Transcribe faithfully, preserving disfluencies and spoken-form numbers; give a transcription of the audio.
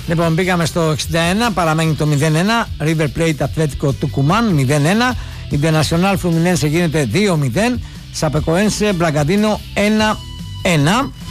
Λοιπόν, μπήκαμε στο εξήντα ένα, παραμένει το μηδέν ένα. River Plate Atlético Tucumán μηδέν ένα. Internacional Fluminense γίνεται δύο μηδέν. Σαπεκοένσε Μπραγκαντίνο ένα ένα.